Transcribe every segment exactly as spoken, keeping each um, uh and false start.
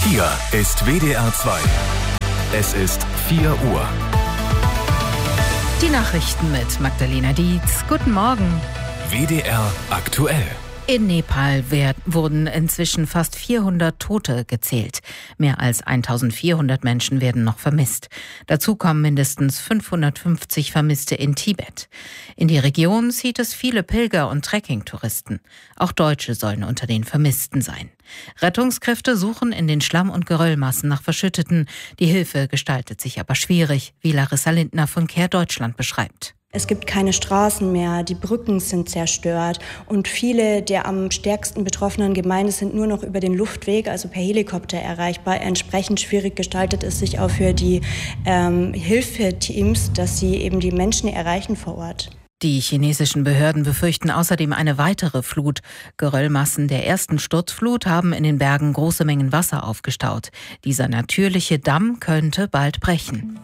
Hier ist W D R zwei. Es ist vier Uhr. Die Nachrichten mit Magdalena Dietz. Guten Morgen. W D R aktuell. In Nepal werd, wurden inzwischen fast vierhundert Tote gezählt. Mehr als eintausendvierhundert Menschen werden noch vermisst. Dazu kommen mindestens fünfhundertfünfzig Vermisste in Tibet. In die Region zieht es viele Pilger- und Trekkingtouristen. Auch Deutsche sollen unter den Vermissten sein. Rettungskräfte suchen in den Schlamm- und Geröllmassen nach Verschütteten. Die Hilfe gestaltet sich aber schwierig, wie Larissa Lindner von Care Deutschland beschreibt. Es gibt keine Straßen mehr, die Brücken sind zerstört und viele der am stärksten betroffenen Gemeinden sind nur noch über den Luftweg, also per Helikopter erreichbar. Entsprechend schwierig gestaltet es sich auch für die ähm, Hilfeteams, dass sie eben die Menschen erreichen vor Ort. Die chinesischen Behörden befürchten außerdem eine weitere Flut. Geröllmassen der ersten Sturzflut haben in den Bergen große Mengen Wasser aufgestaut. Dieser natürliche Damm könnte bald brechen.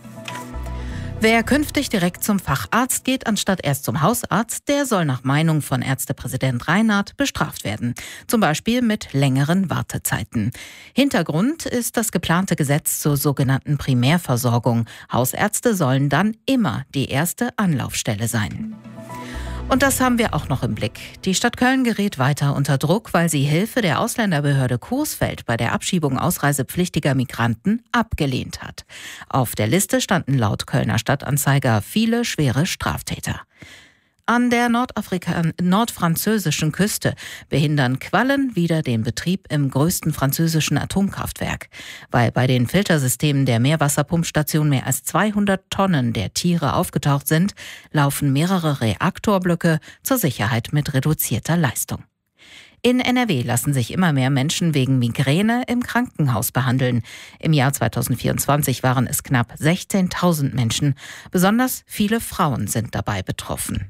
Wer künftig direkt zum Facharzt geht, anstatt erst zum Hausarzt, der soll nach Meinung von Ärztepräsident Reinhardt bestraft werden. Zum Beispiel mit längeren Wartezeiten. Hintergrund ist das geplante Gesetz zur sogenannten Primärversorgung. Hausärzte sollen dann immer die erste Anlaufstelle sein. Und das haben wir auch noch im Blick. Die Stadt Köln gerät weiter unter Druck, weil sie Hilfe der Ausländerbehörde Coesfeld bei der Abschiebung ausreisepflichtiger Migranten abgelehnt hat. Auf der Liste standen laut Kölner Stadtanzeiger viele schwere Straftäter. An der Nordafrika- nordfranzösischen Küste behindern Quallen wieder den Betrieb im größten französischen Atomkraftwerk. Weil bei den Filtersystemen der Meerwasserpumpstation mehr als zweihundert Tonnen der Tiere aufgetaucht sind, laufen mehrere Reaktorblöcke zur Sicherheit mit reduzierter Leistung. In N R W lassen sich immer mehr Menschen wegen Migräne im Krankenhaus behandeln. Im Jahr zweitausendvierundzwanzig waren es knapp sechzehntausend Menschen. Besonders viele Frauen sind dabei betroffen.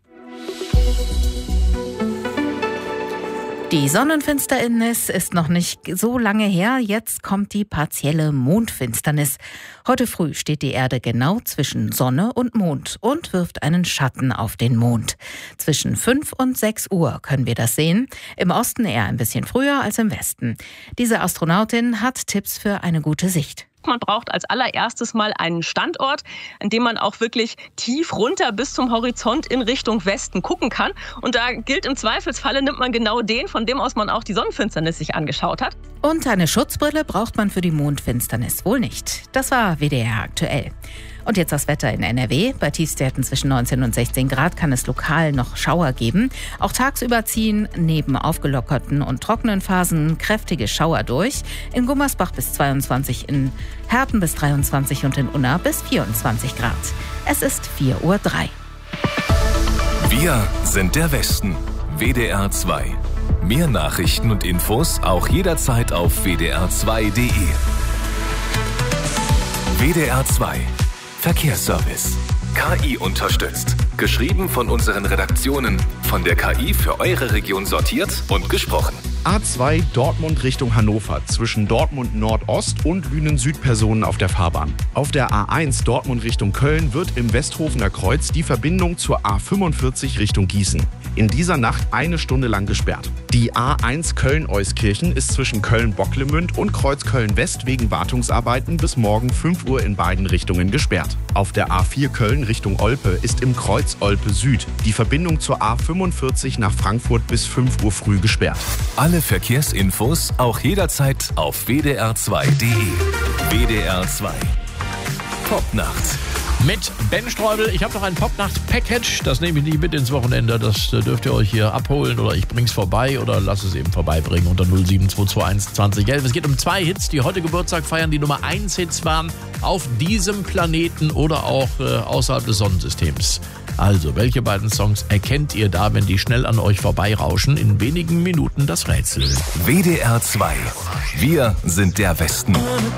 Die Sonnenfinsternis ist noch nicht so lange her, jetzt kommt die partielle Mondfinsternis. Heute früh steht die Erde genau zwischen Sonne und Mond und wirft einen Schatten auf den Mond. Zwischen fünf und sechs Uhr können wir das sehen, im Osten eher ein bisschen früher als im Westen. Diese Astronautin hat Tipps für eine gute Sicht. Man braucht als allererstes mal einen Standort, an dem man auch wirklich tief runter bis zum Horizont in Richtung Westen gucken kann. Und da gilt im Zweifelsfalle, nimmt man genau den, von dem aus man auch die Sonnenfinsternis sich angeschaut hat. Und eine Schutzbrille braucht man für die Mondfinsternis wohl nicht. Das war W D R aktuell. Und jetzt das Wetter in N R W. Bei Tiefstwerten zwischen neunzehn und sechzehn Grad kann es lokal noch Schauer geben. Auch tagsüber ziehen neben aufgelockerten und trockenen Phasen kräftige Schauer durch. In Gummersbach bis zweiundzwanzig, in Herten bis dreiundzwanzig und in Unna bis vierundzwanzig Grad. Es ist vier Uhr drei. Wir sind der Westen. W D R zwei. Mehr Nachrichten und Infos auch jederzeit auf w d r zwei punkt d e. W D R zwei. Verkehrsservice. K I unterstützt. Geschrieben von unseren Redaktionen. Von der K I für eure Region sortiert und gesprochen. A zwei Dortmund Richtung Hannover. Zwischen Dortmund Nordost und Lünen Süd Personen auf der Fahrbahn. Auf der A eins Dortmund Richtung Köln wird im Westhofener Kreuz die Verbindung zur A fünfundvierzig Richtung Gießen in dieser Nacht eine Stunde lang gesperrt. Die A eins Köln-Euskirchen ist zwischen Köln-Bocklemünd und Kreuz Köln-West wegen Wartungsarbeiten bis morgen fünf Uhr in beiden Richtungen gesperrt. Auf der A vier Köln Richtung Olpe ist im Kreuz Olpe Süd die Verbindung zur A fünfundvierzig nach Frankfurt bis fünf Uhr früh gesperrt. Alle Verkehrsinfos auch jederzeit auf w d r zwei punkt d e. W D R zwei. Popnacht. Mit Ben Streubel. Ich habe noch ein Popnacht-Package. Das nehme ich nicht mit ins Wochenende. Das dürft ihr euch hier abholen oder ich bring's vorbei oder lass es eben vorbeibringen unter null sieben zwei zwei eins zwanzig elf. Es geht um zwei Hits, die heute Geburtstag feiern, die Nummer eins Hits waren auf diesem Planeten oder auch äh, außerhalb des Sonnensystems. Also, welche beiden Songs erkennt ihr da, wenn die schnell an euch vorbeirauschen? In wenigen Minuten das Rätsel. W D R zwei. Wir sind der Westen.